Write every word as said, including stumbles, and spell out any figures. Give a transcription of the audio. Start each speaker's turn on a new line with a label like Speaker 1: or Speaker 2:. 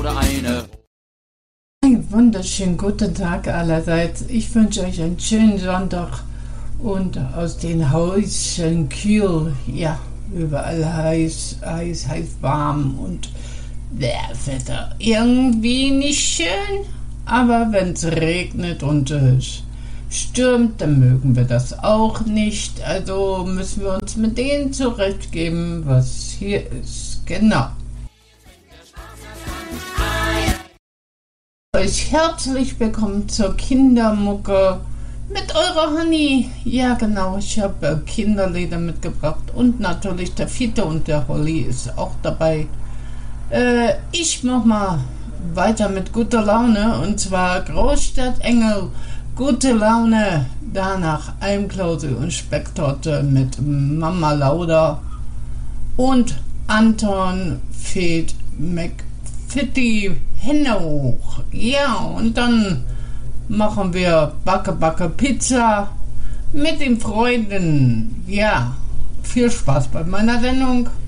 Speaker 1: oder eine.
Speaker 2: Einen wunderschönen guten Tag allerseits. Ich wünsche euch einen schönen Sonntag und aus den Häuschen kühl, ja, überall heiß, heiß, heiß warm und der Wetter irgendwie nicht schön, aber wenn es regnet und es stürmt, dann mögen wir das auch nicht, also müssen wir uns mit denen zurechtgeben, was hier ist, genau. Euch herzlich willkommen zur Kindermucke mit eurer Honey. Ja genau, ich habe äh, Kinderlieder mitgebracht und natürlich der Fiete und der Holly ist auch dabei. Äh, ich mach mal weiter mit guter Laune und zwar Großstadtengel, gute Laune, danach Almklause und Specktorte mit Mama Lauda und Anton Fed McFitty Hände hoch. Ja, und dann machen wir Backe Backe Pizza mit den Freunden. Ja, viel Spaß bei meiner Sendung.